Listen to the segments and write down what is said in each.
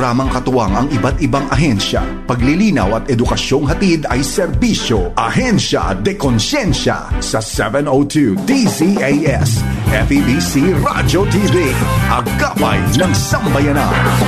Programang katuwang ang iba't ibang ahensya. Paglilinaw at edukasyong hatid ay serbisyo. Ahensya de Konsensya sa 702 DZAS. FEBC Radio TV. Agapay ng Sambayanan.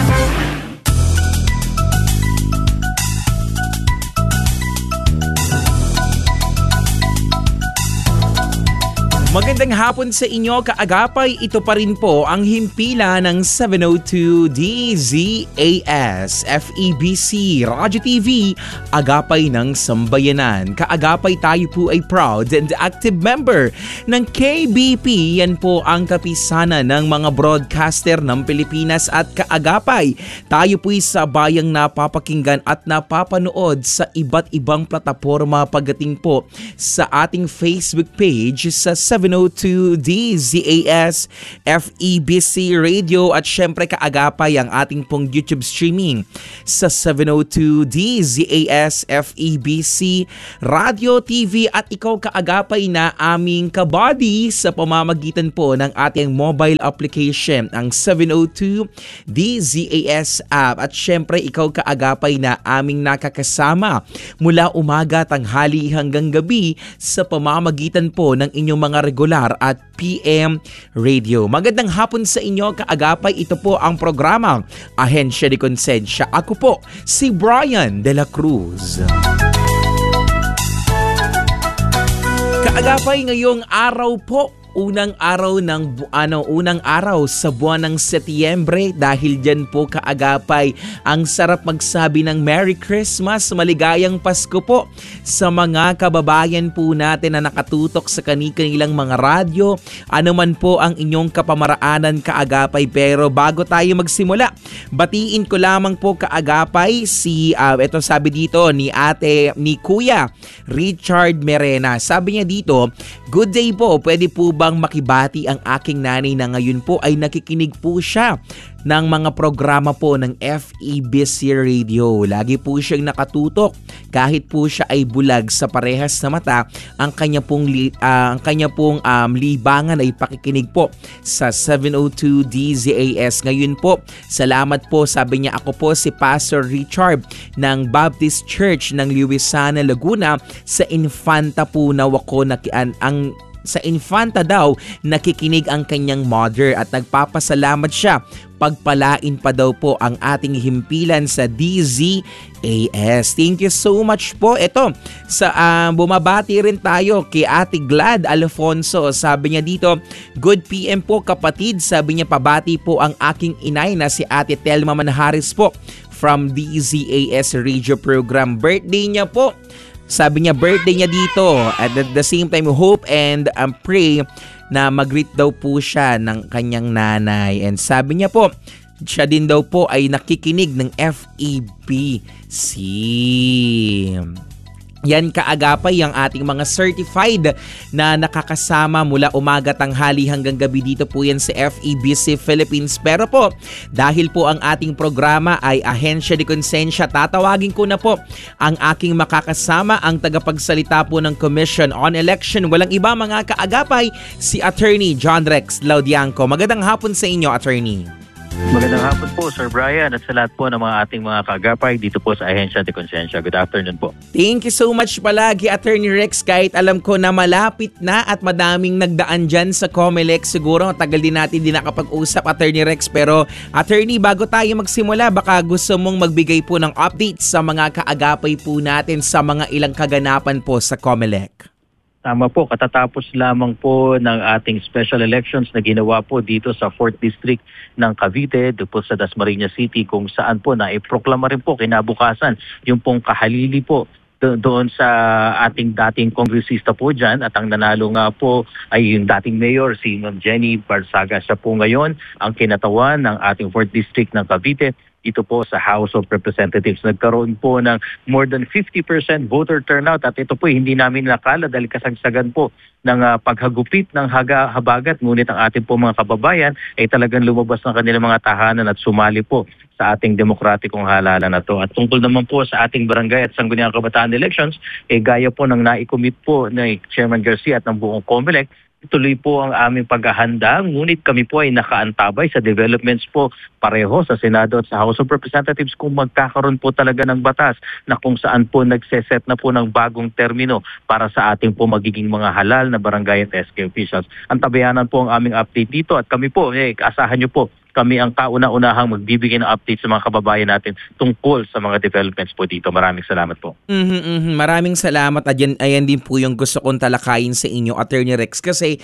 Magandang hapon sa inyo, kaagapay. Ito pa rin po ang himpila ng 702 DZAS FEBC Radio TV, Agapay ng Sambayanan. Kaagapay, tayo po ay proud and active member ng KBP. Yan po ang kapisanan ng mga broadcaster ng Pilipinas. At kaagapay, tayo po ay sabayang napapakinggan at napapanood sa iba't ibang plataforma pagdating po sa ating Facebook page sa 702 DZAS FEBC Radio, at syempre kaagapay ang ating pong YouTube streaming sa 702 DZAS FEBC Radio TV. At ikaw kaagapay na aming kabady sa pamamagitan po ng ating mobile application, ang 702 DZAS app. At syempre ikaw kaagapay na aming nakakasama mula umaga, tanghali hanggang gabi sa pamamagitan po ng inyong mga regular at PM Radio. Magandang hapon sa inyo, kaagapay. Ito po ang programa Ahensya de Konsensya. Ako po si Brian de la Cruz. Kaagapay, ngayong araw po, unang araw sa buwan ng Setyembre. Dahil dyan po kaagapay, ang sarap magsabi ng Merry Christmas, maligayang Pasko po sa mga kababayan po natin na nakatutok sa kanilang mga radyo. Ano man po ang inyong kapamaraanan kaagapay. Pero bago tayo magsimula, batiin ko lamang po kaagapay ito sabi dito ni Kuya Richard Merena. Sabi niya dito, good day po, pwede po bang makibati ang aking nanay na ngayon po ay nakikinig po siya ng mga programa po ng FEBC Radio. Lagi po siyang nakatutok kahit po siya ay bulag sa parehas na mata. Ang kanya pong libangan ay pakikinig po sa 702 DZAS. Ngayon po, salamat po. Sabi niya, ako po si Pastor Richard ng Baptist Church ng Luisana, Laguna. Sa Infanta po na ako sa Infanta daw nakikinig ang kanyang mother at nagpapasalamat siya. Pagpalain pa daw po ang ating himpilan sa DZAS. Thank you so much po. Ito, bumabati rin tayo kay Ate Glad Alfonso. Sabi niya dito, good PM po kapatid. Sabi niya, pabati po ang aking inay na si Ate Telma Manharis po from DZAS Radio Program. Birthday niya po. Sabi niya, birthday niya dito. At at the same time, hope and pray na mag-greet daw po siya ng kanyang nanay. And sabi niya po, siya din daw po ay nakikinig ng FEBC. Yan kaagapay ang ating mga certified na nakakasama mula umaga, tanghali hanggang gabi. Dito po yan sa FEBC Philippines. Pero po, dahil po ang ating programa ay Ahensya de Konsensya, tatawagin ko na po ang aking makakasama, ang tagapagsalita po ng Commission on Election. Walang iba mga kaagapay, si Attorney John Rex Laudianco. Magandang hapon sa inyo, Attorney. Magandang hapon po, Sir Brian, at sa lahat po ng mga ating mga kaagapay dito po sa Ahensya de Konsensya. Good afternoon po. Thank you so much palagi, Attorney Rex. Kahit alam ko na malapit na at madaming nagdaan dyan sa COMELEC, siguro tagal din natin din nakapag-usap, Attorney Rex. Pero Attorney, bago tayo magsimula, baka gusto mong magbigay po ng update sa mga kaagapay po natin sa mga ilang kaganapan po sa COMELEC. Tama po, katatapos lamang po ng ating special elections na ginawa po dito sa 4th District ng Cavite, doon po sa Dasmariñas City, kung saan po naiproklama rin po kinabukasan yung pong kahalili po doon sa ating dating kongresista po dyan, at ang nanalo nga po ay yung dating mayor, si Ma'am Jenny Barsaga. Siya po ngayon ang kinatawan ng ating 4th District ng Cavite ito po sa House of Representatives. Nagkaroon po ng more than 50% voter turnout, at ito po hindi namin nakala dahil kasagsagan po ng paghagupit ng habagat. Ngunit ang ating po mga kababayan ay talagang lumabas ng kanilang mga tahanan at sumali po sa ating demokratikong halalan na to. At tungkol naman po sa ating barangay at sangguniang kabataan elections, gaya po ng naikomit po ni Chairman Garcia at ng buong COMELEC, tuloy po ang aming paghahanda, ngunit kami po ay nakaantabay sa developments po pareho sa Senado at sa House of Representatives kung magkakaroon po talaga ng batas na kung saan po nagseset na po ng bagong termino para sa ating po magiging mga halal na barangay at SK officials. Antabayanan po ang aming update dito at kami po, asahan nyo po, kami ang kauna-unahang magbibigay ng update sa mga kababayan natin tungkol sa mga developments po dito. Maraming salamat po. Maraming salamat. Ayan din po yung gusto kong talakayin sa inyo, Attorney Rex, kasi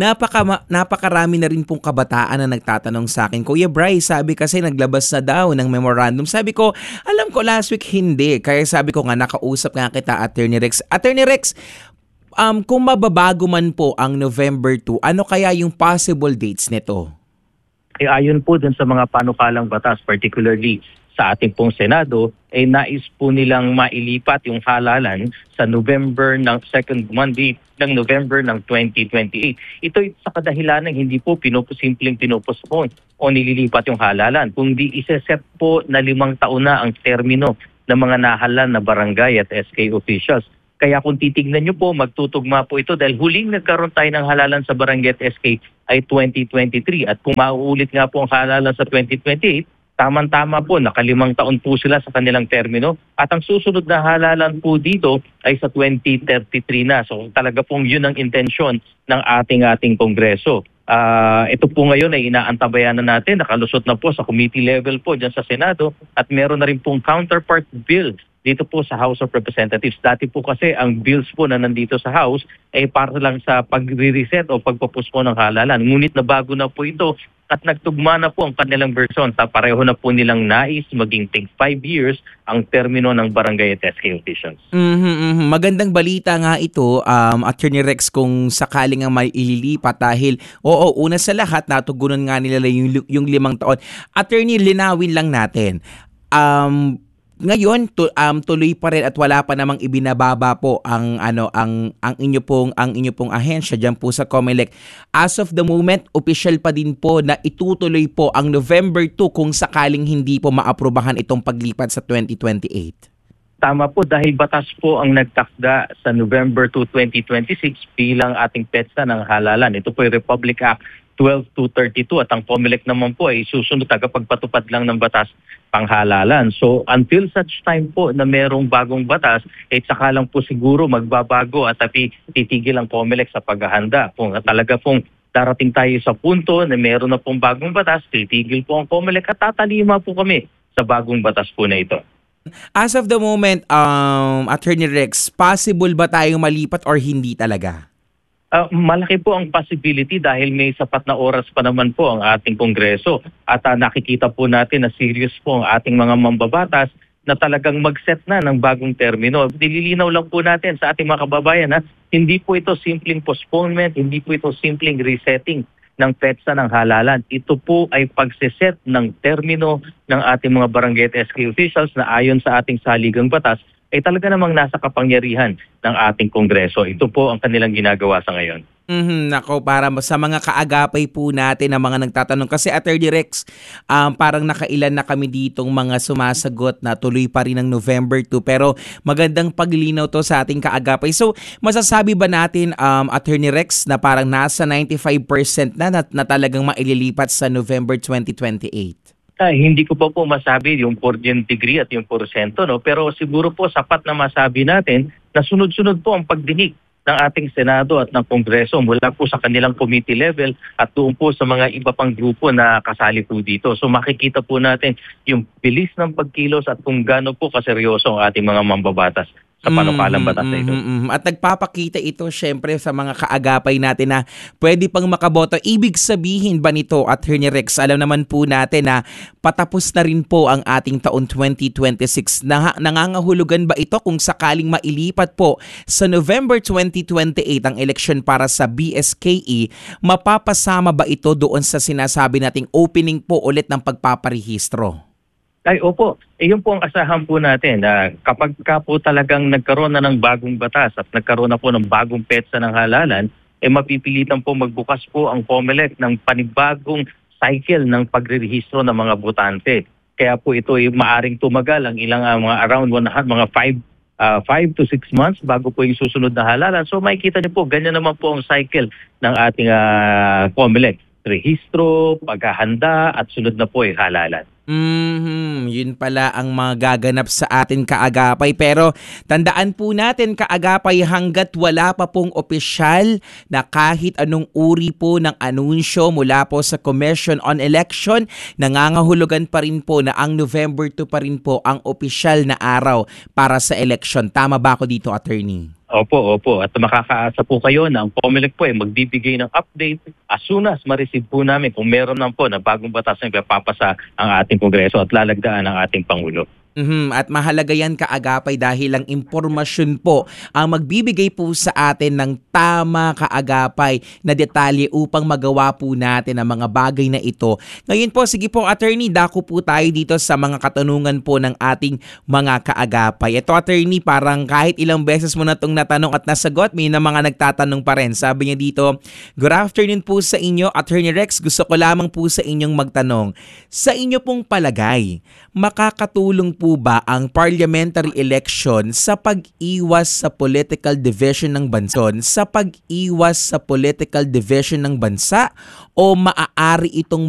napakarami na rin pong kabataan na nagtatanong sa akin. Kuya Bryce, sabi kasi naglabas na daw ng memorandum. Sabi ko, alam ko last week hindi. Kaya sabi ko nga, nakausap nga kita, Attorney Rex. Attorney Rex, kung mababago man po ang November 2, ano kaya yung possible dates nito? Ayon po dun sa mga panukalang batas, particularly sa ating pong Senado, nais po nilang mailipat yung halalan sa November ng second Monday ng November ng 2028. Ito sa kadahilan ng hindi po simpleng pinopostpone o nililipat yung halalan, kundi iseset po na 5 taon na ang termino ng mga nahalal na barangay at SK officials. Kaya kung titignan nyo po, magtutugma po ito dahil huling nagkaroon tayo ng halalan sa barangay at SK ay 2023. At kung mauulit nga po ang halalan sa 2028, tamang-tama po, 5 taon po sila sa kanilang termino. At ang susunod na halalan po dito ay sa 2033 na. So talaga pong yun ang intensyon ng ating Kongreso. Ito po ngayon ay inaantabayan na natin, nakalusot na po sa committee level po dyan sa Senado at meron na rin pong counterpart bill dito po sa House of Representatives. Dati po kasi ang bills po na nandito sa House ay para lang sa pag-reset o pagpapuspon ng halalan. Ngunit na bago na po ito at nagtugma na po ang kanilang version. Pareho na po nilang nais maging 5 years ang termino ng barangay at SK officials. Magandang balita nga ito, Attorney Rex, kung sakaling ang may ililipat dahil una sa lahat natugunan nga nila yung 5 taon. Attorney, linawin lang natin. Ngayon tuloy pa rin at wala pa namang ibinababa po ang inyo pong ahensya diyan po sa COMELEC. As of the moment, official pa din po na itutuloy po ang November 2 kung sakaling hindi po maaprubahan itong paglipat sa 2028. Tama po dahil batas po ang nagtakda sa November 2, 2026 bilang ating petsa ng halalan. Ito po ay Republic Act 12232 at ang COMELEC naman po ay susunod tagapagpatupad lang ng batas panghalalan. So until such time po na merong bagong batas, saka lang po siguro magbabago at titigil ang COMELEC sa paghahanda. Kung talaga pong darating tayo sa punto na meron na pong bagong batas, titigil po ang COMELEC at tatalima po kami sa bagong batas po na ito. As of the moment, Attorney Rex, possible ba tayong malipat or hindi talaga? Malaki po ang possibility dahil may sapat na oras pa naman po ang ating Kongreso at nakikita po natin na serious po ang ating mga mambabatas na talagang mag-set na ng bagong termino. Nililinaw lang po natin sa ating mga kababayan na hindi po ito simpleng postponement, hindi po ito simpleng resetting ng petsa ng halalan. Ito po ay pagseset ng termino ng ating mga barangay at SK officials na ayon sa ating saligang batas ay talaga namang nasa kapangyarihan ng ating Kongreso. Ito po ang kanilang ginagawa sa ngayon. Nako, para sa mga kaagapay po natin na mga nagtatanong. Kasi Attorney Rex, parang nakailan na kami ditong mga sumasagot na tuloy pa rin ng November 2. Pero magandang paglinaw to sa ating kaagapay. So, masasabi ba natin, Attorney Rex, na parang nasa 95% na talagang maililipat sa November 2028? Hindi ko pa po masabi yung degree at yung porsyento, no? Pero siguro po sapat na masabi natin na sunod-sunod po ang pagdinig ng ating Senado at ng Kongreso mula po sa kanilang committee level at doon po sa mga iba pang grupo na kasali po dito. So makikita po natin yung bilis ng pagkilos at kung gaano po kaseryoso ang ating mga mambabatas sa panukalang batas na ito. At nagpapakita ito syempre sa mga kaagapay natin na pwede pang makaboto. Ibig sabihin ba nito, Attorney Rex, alam naman po natin na patapos na rin po ang ating taon 2026. Nangangahulugan ba ito kung sakaling mailipat po sa November 2028 ang eleksyon para sa BSKE, mapapasama ba ito doon sa sinasabi nating opening po ulit ng pagpaparehistro? Ay, opo. Yun po ang asahan po natin. Kapag po talagang nagkaroon na ng bagong batas at nagkaroon na po ng bagong petsa ng halalan, mapipilitan po magbukas po ang COMELEC ng panibagong cycle ng pagrerehistro ng mga botante. Kaya po ito ay maaring tumagal ang ilang mga around mga 5 5 to 6 months bago po yung susunod na halalan. So makikita niyo po, ganyan naman po ang cycle ng ating COMELEC. Rehistro, paghahanda at sunod na po yung halalan. Yun pala ang mga gaganap sa atin kaagapay. Pero tandaan po natin kaagapay, hanggat wala pa pong opisyal na kahit anong uri po ng anunsyo mula po sa Commission on Election, nangangahulugan pa rin po na ang November 2 pa rin po ang opisyal na araw para sa election. Tama ba ako dito, attorney? Opo. At makakaasa po kayo na ang COMELEC po ay magbibigay ng update as soon as ma-receive po namin kung meron lang po na bagong batas na ipapasa ang ating Kongreso at lalagdaan ng ating Pangulo. At mahalaga yan kaagapay dahil ang impormasyon po ang magbibigay po sa atin ng tama kaagapay na detalye upang magawa po natin ang mga bagay na ito. Ngayon po, sige po attorney, dako po tayo dito sa mga katanungan po ng ating mga kaagapay. Ito attorney, parang kahit ilang beses mo na itong natanong at nasagot, may na mga nagtatanong pa rin. Sabi niya dito, good afternoon po sa inyo, Attorney Rex. Gusto ko lamang po sa inyong magtanong. Sa inyo pong palagay, makakatulong po ba ang parliamentary election sa pag-iwas sa political division ng bansa o maaari itong